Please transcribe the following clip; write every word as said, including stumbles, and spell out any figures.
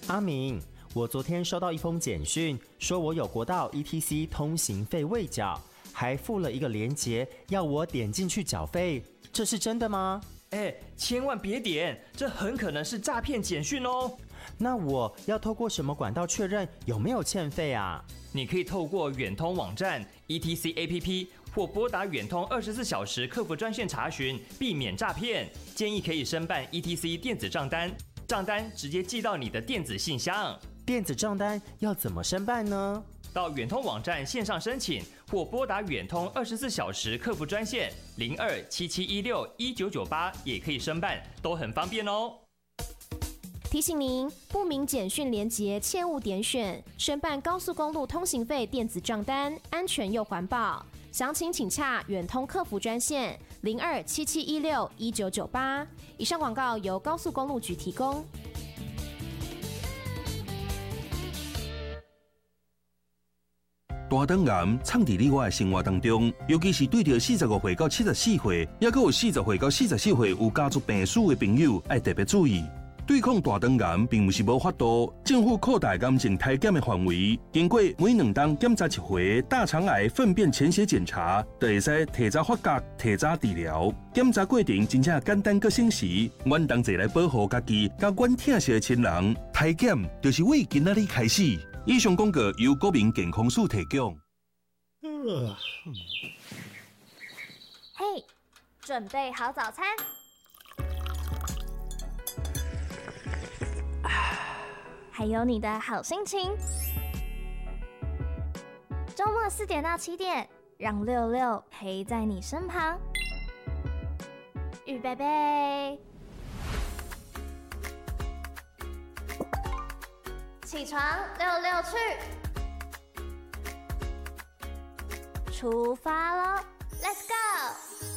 阿明，我昨天收到一封简讯，说我有国道 E T C 通行费未缴，还附了一个连结，要我点进去缴费，这是真的吗？ 哎，千万别点，这很可能是诈骗简讯哦。 那我要透过什么管道确认有没有欠费啊？ 你可以透过远通网站、E T C A P P 或拨打远通二十四小时客服专线查询，避免诈骗。建议可以申办 E T C 电子账单，账单直接寄到你的电子信箱。 电子账单要怎么申办呢？ 到远通网站线上申请，或拨打远通二十四小时客服专线零二七七一六一九九八，也可以申办，都很方便哦。 提醒您，不明简讯连结切勿点选。申办高速公路通行费电子账单，安全又环保。详情请洽远通客服专线零二七七一六一九九八。以上广告由高速公路局提供。 大肠癌藏伫你我的生活当中，尤其是对着四十五岁到七十四岁，也佮有四十岁到四十四岁有家族病史的朋友，要特别注意。对抗大肠癌并不是无法度，政府扩大癌症体检的范围，经过每两冬检查一回大肠癌粪便潜血检查，就会使提早发觉、提早治疗。检查过程真正简单佮省时，阮同齐来保护家己，甲阮疼惜的亲人。体检就是为今仔日开始。以上广告由国民健康署提供。 嘿，准备好早餐。还有你的好心情。周末四点到七点，让六六陪在你身旁。预备备，起床，六六去，出发喽 ！Let's go！